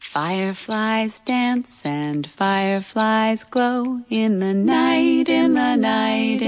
Fireflies dance and fireflies glow in the night, in the night,